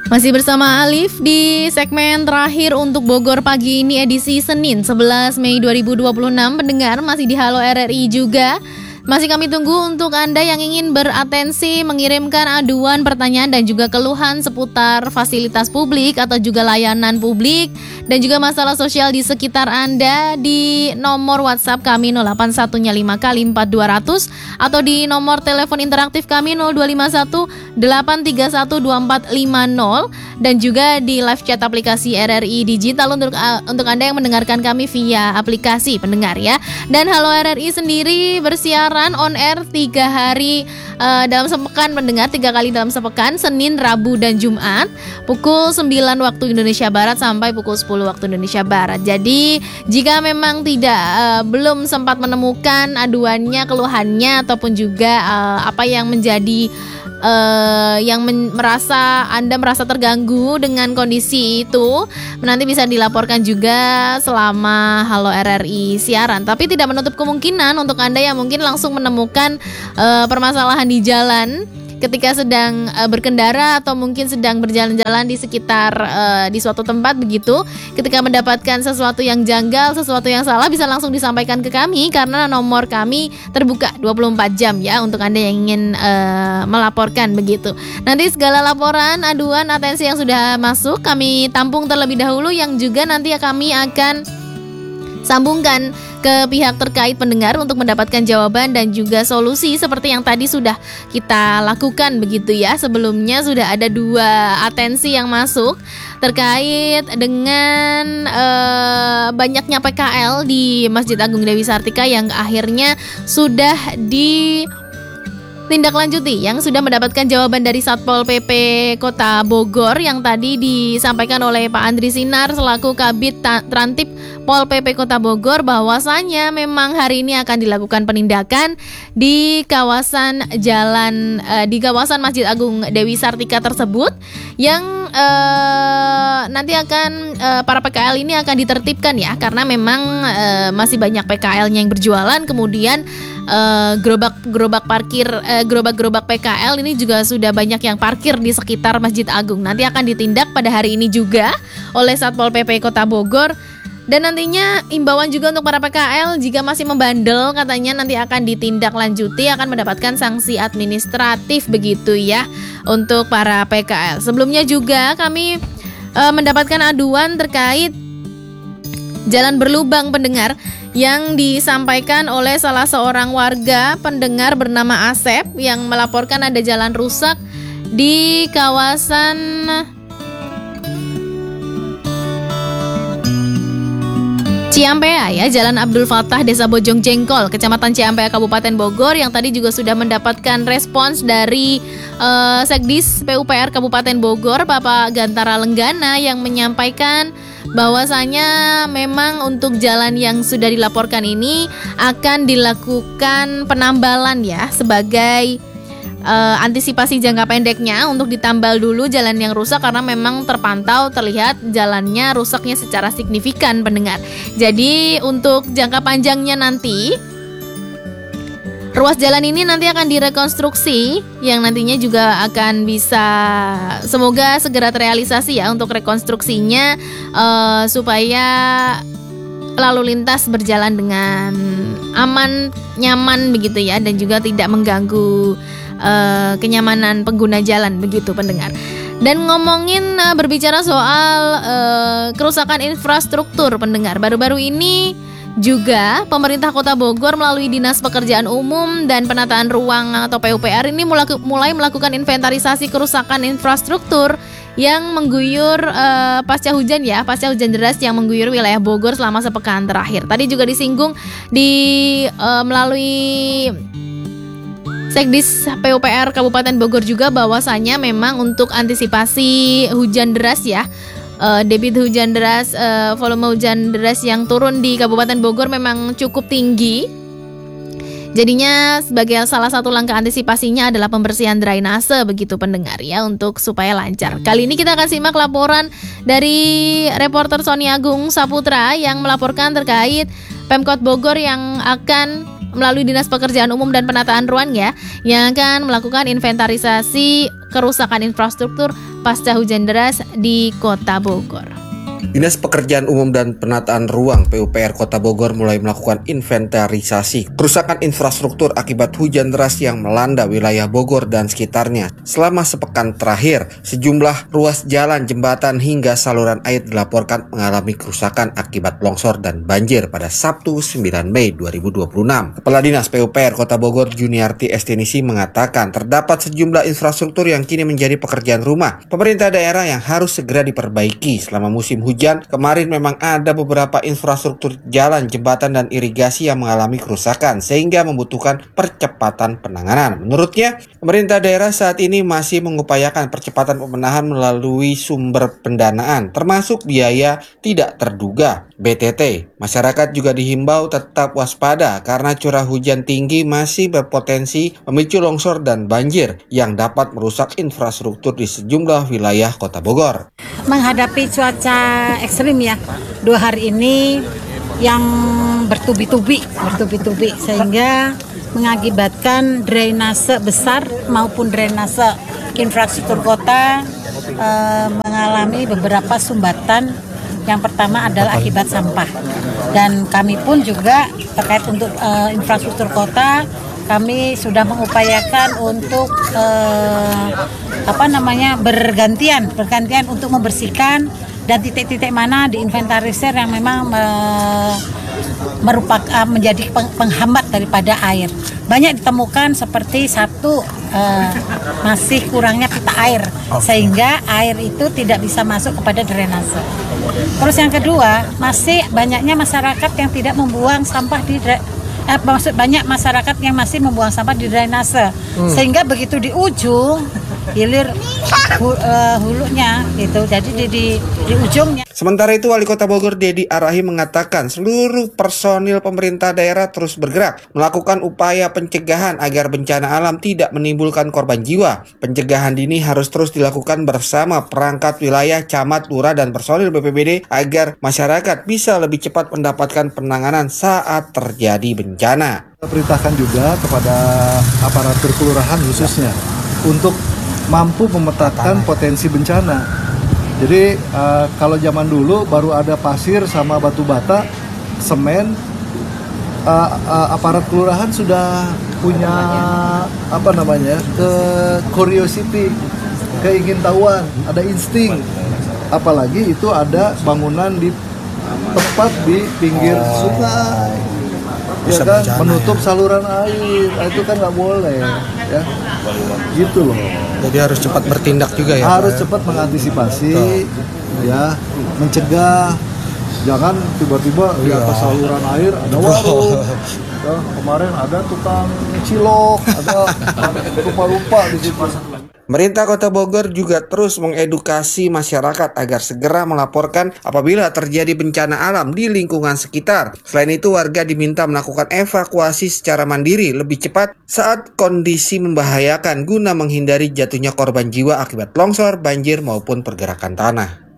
Masih bersama Alif di segmen terakhir untuk Bogor pagi ini edisi Senin 11 Mei 2026. Pendengar masih di Halo RRI juga. Masih kami tunggu untuk Anda yang ingin beratensi mengirimkan aduan, pertanyaan dan juga keluhan seputar fasilitas publik atau juga layanan publik dan juga masalah sosial di sekitar Anda di nomor WhatsApp kami 0815 atau di nomor telepon interaktif kami 0251 831 2450 dan juga di live chat aplikasi RRI Digital untuk Anda yang mendengarkan kami via aplikasi pendengar ya. Dan Halo RRI sendiri bersiaran on air 3 hari dalam sepekan pendengar, 3 kali dalam sepekan, Senin, Rabu dan Jumat pukul 9 waktu Indonesia Barat sampai pukul 10 waktu Indonesia Barat. Jadi jika memang belum sempat menemukan aduannya, keluhannya ataupun juga apa yang menjadi Anda merasa terganggu dengan kondisi itu, nanti bisa dilaporkan juga selama Halo RRI siaran. Tapi tidak menutup kemungkinan untuk Anda yang mungkin langsung menemukan permasalahan di jalan ketika sedang berkendara atau mungkin sedang berjalan-jalan di sekitar di suatu tempat begitu, ketika mendapatkan sesuatu yang janggal, sesuatu yang salah, bisa langsung disampaikan ke kami karena nomor kami terbuka 24 jam ya untuk Anda yang ingin melaporkan begitu. Nanti segala laporan, aduan, atensi yang sudah masuk kami tampung terlebih dahulu, yang juga nanti kami akan sambungkan ke pihak terkait pendengar untuk mendapatkan jawaban dan juga solusi seperti yang tadi sudah kita lakukan begitu ya. Sebelumnya sudah ada 2 atensi yang masuk terkait dengan banyaknya PKL di Masjid Agung Dewi Sartika yang akhirnya sudah ditindaklanjuti, yang sudah mendapatkan jawaban dari Satpol PP Kota Bogor yang tadi disampaikan oleh Pak Andri Sinar selaku Kabid Trantip Pol PP Kota Bogor, bahwasanya memang hari ini akan dilakukan penindakan di kawasan Masjid Agung Dewi Sartika tersebut, yang nanti akan para PKL ini akan ditertibkan ya, karena memang masih banyak PKL-nya yang berjualan. Kemudian gerobak PKL ini juga sudah banyak yang parkir di sekitar Masjid Agung. Nanti akan ditindak pada hari ini juga oleh Satpol PP Kota Bogor. Dan nantinya imbauan juga untuk para PKL, jika masih membandel katanya nanti akan ditindaklanjuti, akan mendapatkan sanksi administratif begitu ya untuk para PKL. Sebelumnya juga kami mendapatkan aduan terkait jalan berlubang pendengar yang disampaikan oleh salah seorang warga pendengar bernama Asep yang melaporkan ada jalan rusak di kawasan Ciampea ya, Jalan Abdul Fattah, Desa Bojong Jengkol, Kecamatan Ciampea, Kabupaten Bogor, yang tadi juga sudah mendapatkan respons dari Sekdis PUPR Kabupaten Bogor, Bapak Gantara Lenggana, yang menyampaikan bahwasanya memang untuk jalan yang sudah dilaporkan ini akan dilakukan penambalan ya, sebagai antisipasi jangka pendeknya untuk ditambal dulu jalan yang rusak karena memang terlihat jalannya rusaknya secara signifikan pendengar. Jadi untuk jangka panjangnya nanti ruas jalan ini nanti akan direkonstruksi, yang nantinya juga akan bisa semoga segera terrealisasi ya untuk rekonstruksinya, supaya lalu lintas berjalan dengan aman, nyaman begitu ya, dan juga tidak mengganggu kenyamanan pengguna jalan begitu pendengar. Dan ngomongin berbicara soal kerusakan infrastruktur pendengar, baru-baru ini juga pemerintah Kota Bogor melalui Dinas Pekerjaan Umum dan Penataan Ruang atau PUPR ini mulai melakukan inventarisasi kerusakan infrastruktur yang mengguyur pasca hujan deras yang mengguyur wilayah Bogor selama sepekan terakhir. Tadi juga disinggung melalui Sekdis PUPR Kabupaten Bogor juga bahwasanya memang untuk antisipasi hujan deras ya, debit hujan deras, volume hujan deras yang turun di Kabupaten Bogor memang cukup tinggi. Jadinya sebagai salah satu langkah antisipasinya adalah pembersihan drainase begitu pendengar ya, untuk supaya lancar. Kali ini kita akan simak laporan dari reporter Sony Agung Saputra yang melaporkan terkait Pemkot Bogor yang akan melalui Dinas Pekerjaan Umum dan Penataan Ruang ya, yang akan melakukan inventarisasi kerusakan infrastruktur pasca hujan deras di Kota Bogor. Dinas Pekerjaan Umum dan Penataan Ruang PUPR Kota Bogor mulai melakukan inventarisasi kerusakan infrastruktur akibat hujan deras yang melanda wilayah Bogor dan sekitarnya. Selama sepekan terakhir, sejumlah ruas jalan, jembatan hingga saluran air dilaporkan mengalami kerusakan akibat longsor dan banjir pada Sabtu 9 Mei 2026. Kepala Dinas PUPR Kota Bogor Juniarti Estinisi mengatakan terdapat sejumlah infrastruktur yang kini menjadi pekerjaan rumah pemerintah daerah yang harus segera diperbaiki selama musim hujan. Kemarin memang ada beberapa infrastruktur jalan, jembatan, dan irigasi yang mengalami kerusakan sehingga membutuhkan percepatan penanganan. Menurutnya, pemerintah daerah saat ini masih mengupayakan percepatan pemenahan melalui sumber pendanaan, termasuk biaya tidak terduga (BTT). Masyarakat juga dihimbau tetap waspada karena curah hujan tinggi masih berpotensi memicu longsor dan banjir yang dapat merusak infrastruktur di sejumlah wilayah Kota Bogor. Menghadapi cuaca ekstrim ya, 2 hari ini yang bertubi-tubi sehingga mengakibatkan drainase besar maupun drainase infrastruktur kota mengalami beberapa sumbatan. Yang pertama adalah akibat sampah, dan kami pun juga terkait untuk infrastruktur kota, kami sudah mengupayakan untuk bergantian untuk membersihkan, dan titik-titik mana diinventarisir yang memang merupakan menjadi penghambat daripada air. Banyak ditemukan seperti satu, masih kurangnya pita air sehingga air itu tidak bisa masuk kepada drainase. Terus yang kedua, masih banyaknya masyarakat yang tidak membuang sampah banyak masyarakat yang masih membuang sampah di drainase, sehingga begitu di ujung hilir hulunya gitu, jadi di ujungnya. Sementara itu, Wali Kota Bogor Dedi Arahi mengatakan seluruh personil pemerintah daerah terus bergerak melakukan upaya pencegahan agar bencana alam tidak menimbulkan korban jiwa. Pencegahan dini harus terus dilakukan bersama perangkat wilayah, camat, lurah, dan personil BPBD agar masyarakat bisa lebih cepat mendapatkan penanganan saat terjadi bencana. Kita perintahkan juga kepada aparatur kelurahan khususnya untuk mampu memetakan potensi bencana. Jadi kalau zaman dulu baru ada pasir sama batu bata, semen, aparat kelurahan sudah punya curiosity, keingintahuan, ada insting. Apalagi itu ada bangunan di tepat di pinggir sungai, ya kan, menutup saluran air, itu kan nggak boleh, ya, gitu loh. Jadi harus cepat bertindak juga ya. Harus cepat mengantisipasi, ya, mencegah, jangan tiba-tiba di atas saluran air ada warung. Ya, kemarin ada tukang cilok, ada rupa-rupa di situ. Pemerintah Kota Bogor juga terus mengedukasi masyarakat agar segera melaporkan apabila terjadi bencana alam di lingkungan sekitar. Selain itu, warga diminta melakukan evakuasi secara mandiri lebih cepat saat kondisi membahayakan guna menghindari jatuhnya korban jiwa akibat longsor, banjir, maupun pergerakan tanah.